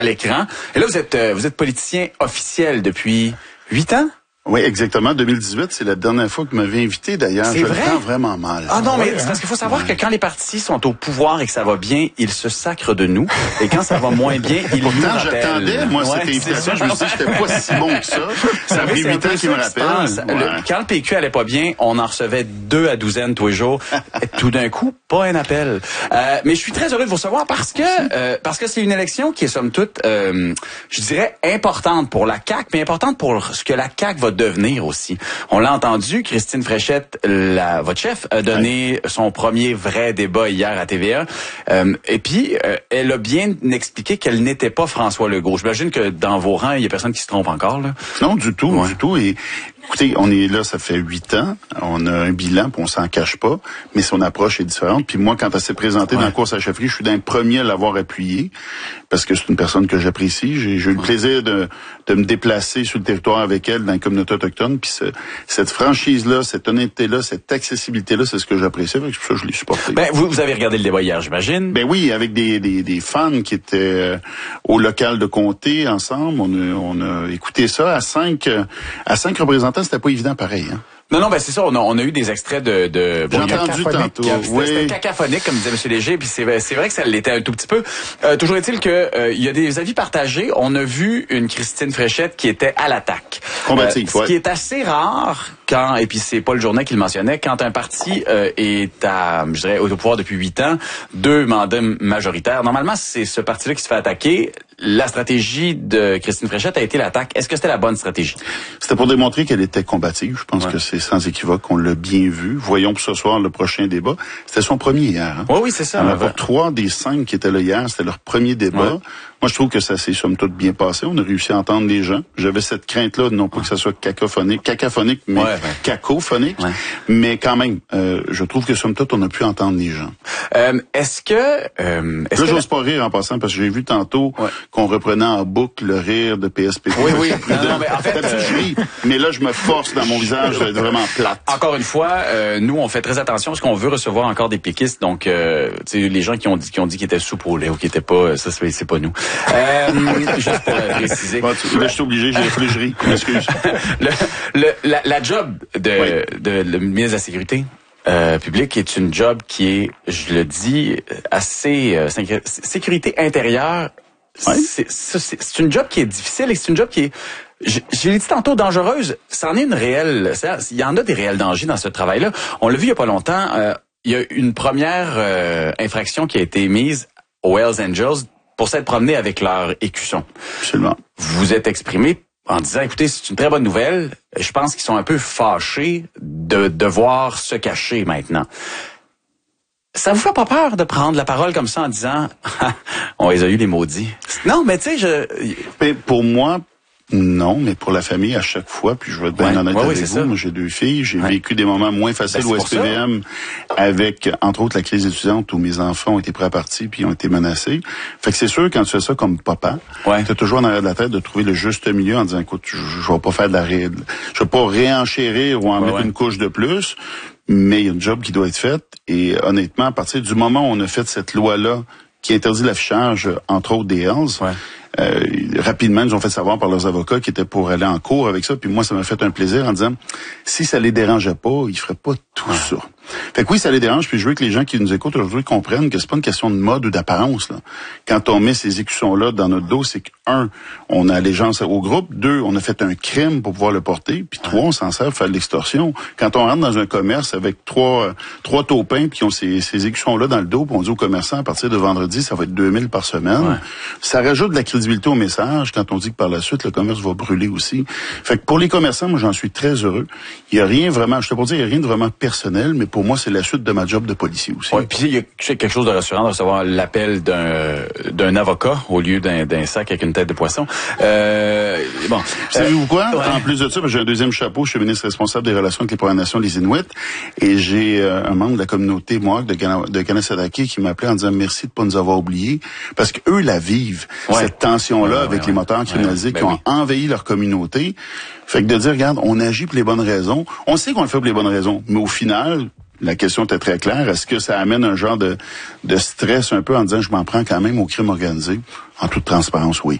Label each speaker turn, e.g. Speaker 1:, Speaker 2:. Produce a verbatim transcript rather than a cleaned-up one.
Speaker 1: à l'écran. Et là, vous êtes, euh, vous êtes politicien officiel depuis huit ans?
Speaker 2: Oui, exactement. deux mille dix-huit, c'est la dernière fois que vous m'avez invité, d'ailleurs.
Speaker 1: C'est
Speaker 2: je
Speaker 1: vrai?
Speaker 2: le prends vraiment mal.
Speaker 1: Ah non, mais
Speaker 2: ouais,
Speaker 1: c'est parce qu'il faut savoir
Speaker 2: ouais.
Speaker 1: que quand les partis sont au pouvoir et que ça va bien, ils se sacrent de nous. Et quand ça va moins bien, ils nous
Speaker 2: Pourtant,
Speaker 1: rappellent.
Speaker 2: j'attendais, moi,
Speaker 1: Ouais,
Speaker 2: cette invitation. Je me suis dit que j'étais pas si bon que ça. Ça fait huit ans qu'il me rappelle.
Speaker 1: Le, quand le P Q allait pas bien, on en recevait deux à douzaine tous les jours. Et tout d'un coup, pas un appel. Euh, mais je suis très heureux de vous recevoir parce que euh, parce que c'est une élection qui est somme toute, euh, je dirais, importante pour la C A Q, mais importante pour ce que la C A Q va devenir aussi. On l'a entendu, Christine Fréchette, la, votre chef, a donné son premier vrai débat hier à T V A. Euh, et puis, euh, elle a bien expliqué qu'elle n'était pas François Legault. J'imagine que dans vos rangs, il y a personne qui se trompe encore, là.
Speaker 2: Non, du tout,
Speaker 1: ouais.
Speaker 2: du tout. Et écoutez, on est là, ça fait huit ans. On a un bilan, puis on s'en cache pas. Mais son approche est différente. Puis moi, quand elle s'est présentée ouais. dans la course à la chefferie, je suis d'un premier à l'avoir appuyé parce que c'est une personne que j'apprécie. J'ai, j'ai eu le plaisir de, de me déplacer sur le territoire avec elle dans la communauté autochtone. Puis ce, cette franchise-là, cette honnêteté-là, cette accessibilité-là, c'est ce que j'apprécie. C'est pour ça que je l'ai supporté.
Speaker 1: Ben, vous, vous avez regardé le débat hier, j'imagine?
Speaker 2: Ben oui, avec des, des, des fans qui étaient euh, au local de comté ensemble. On a, on a écouté ça à cinq, euh, à cinq représentants. C'était pas évident pareil, hein.
Speaker 1: Non, non, ben c'est ça. On a, on a eu des extraits de... de
Speaker 2: J'ai bon, entendu tantôt.
Speaker 1: Oui. C'était cacophonique, comme disait M. Léger, puis c'est, c'est vrai que ça l'était un tout petit peu. Euh, toujours est-il que euh, il y a des avis partagés. On a vu une Christine Fréchette qui était à l'attaque.
Speaker 2: Combative,
Speaker 1: euh, ce
Speaker 2: ouais.
Speaker 1: qui est assez rare quand, et puis c'est pas le journal qui le mentionnait, quand un parti euh, est à, je dirais, au pouvoir depuis huit ans, deux mandats majoritaires. Normalement, c'est ce parti-là qui se fait attaquer. La stratégie de Christine Fréchette a été l'attaque. Est-ce que c'était la bonne stratégie?
Speaker 2: C'était pour démontrer qu'elle était combative. Je pense
Speaker 1: ouais.
Speaker 2: que c'est sans équivoque. On l'a bien vu. Voyons pour ce soir le prochain débat. C'était son premier hier. Hein?
Speaker 1: Oui, oui, c'est ça.
Speaker 2: Alors, pour trois des cinq qui étaient là hier, c'était leur premier débat. Ouais. Moi, je trouve que ça s'est somme toute bien passé. On a réussi à entendre les gens. J'avais cette crainte-là, non pas que ça soit cacophonique, cacophonique, mais ouais, ouais. cacophonique. Ouais. Mais quand même, euh, je trouve que somme toute, on a pu entendre les gens.
Speaker 1: Euh, est-ce que... Euh, est-ce
Speaker 2: là,
Speaker 1: que
Speaker 2: j'ose la... pas rire en passant, parce que j'ai vu tantôt ouais. qu'on reprenait en boucle le rire de P S P P.
Speaker 1: Oui, oui. Non, non, mais en fait,
Speaker 2: euh... je ris, mais là, je me force dans mon visage d'être vraiment plate.
Speaker 1: Encore une fois, euh, nous, on fait très attention parce qu'on veut recevoir encore des péquistes. Donc, euh, tu sais, les gens qui ont dit qui ont dit qu'ils étaient soupe au lait ou qui étaient pas, ça, c'est, c'est pas nous. Euh, juste pour euh, préciser.
Speaker 2: Bon, tu, là, je suis obligé, j'ai fallu que je ris. M'excuse.
Speaker 1: le, le, la, la job de, oui. de, de, de ministre de la Sécurité euh, publique est une job qui est, je le dis, assez euh, sécurité intérieure.
Speaker 2: Oui.
Speaker 1: C'est, c'est, c'est une job qui est difficile et c'est une job qui est, je, je l'ai dit tantôt, dangereuse. C'en est une réelle. Il y en a des réels dangers dans ce travail-là. On l'a vu il y a pas longtemps. Euh, il y a une première euh, infraction qui a été mise aux Hells Angels pour s'être promenés avec leur écusson.
Speaker 2: Absolument.
Speaker 1: Vous vous êtes exprimé en disant, écoutez, c'est une très bonne nouvelle. Je pense qu'ils sont un peu fâchés de devoir se cacher maintenant. Ça vous fait pas peur de prendre la parole comme ça en disant, on les a eu les maudits? Non, mais tu sais, je...
Speaker 2: Mais pour moi, non, mais pour la famille, à chaque fois, puis je vais être bien ouais, honnête ouais, avec oui, vous, ça. Moi j'ai deux filles, j'ai ouais. vécu des moments moins faciles ben, au S P V M avec, entre autres, la crise étudiante où mes enfants ont été pris à partie puis ont été menacés. Fait que c'est sûr, quand tu fais ça comme papa, ouais. tu as toujours en arrière de la tête de trouver le juste milieu en disant, écoute, je, je vais pas faire de la ré... je vais pas réenchérir ou en ouais, mettre ouais. une couche de plus, mais il y a une job qui doit être faite et honnêtement, à partir du moment où on a fait cette loi-là qui interdit l'affichage, entre autres des Hells, ouais. Euh, rapidement, ils ont fait savoir par leurs avocats qu'ils étaient pour aller en cours avec ça. Puis moi, ça m'a fait un plaisir en disant, si ça les dérangeait pas, ils feraient pas tout ouais. ça. Fait que oui, ça les dérange. Puis je veux que les gens qui nous écoutent aujourd'hui comprennent que c'est pas une question de mode ou d'apparence, là. Quand on met ces écussons-là dans notre dos, c'est que, un, on a allégeance au groupe. Deux, on a fait un crime pour pouvoir le porter. Puis trois, on s'en sert pour faire de l'extorsion. Quand on rentre dans un commerce avec trois, euh, trois taupins puis qui ont ces, ces écussons-là dans le dos, puis on dit aux commerçants, à partir de vendredi, ça va être deux mille par semaine. Ouais. Ça rajoute de la crédibilité au message quand on dit que par la suite, le commerce va brûler aussi. Fait que pour les commerçants, moi, j'en suis très heureux. Il y a rien vraiment, je te peux dire, il y a rien de vraiment personnel, mais pour moi, c'est la suite de ma job de policier aussi.
Speaker 1: Oui, puis il y a quelque chose de rassurant de recevoir l'appel d'un d'un avocat au lieu d'un d'un sac avec une tête de poisson. Euh, bon,
Speaker 2: savez-vous quoi?
Speaker 1: Ouais.
Speaker 2: En plus de ça, j'ai un deuxième chapeau, je suis ministre responsable des relations avec les Premières Nations, les Inuits, et j'ai euh, un membre de la communauté Mohawk de, Kana, de Kanesatake qui m'a appelé en disant merci de pas nous avoir oubliés, parce que eux la vivent, ouais. cette tension-là ouais, avec ouais, les moteurs criminalisés ouais, ben qui ont oui. envahi leur communauté. Fait que de dire, regarde, on agit pour les bonnes raisons. On sait qu'on le fait pour les bonnes raisons, mais au final, la question était très claire. Est-ce que ça amène un genre de, de stress un peu en disant, je m'en prends quand même au crime organisé? En toute transparence, oui.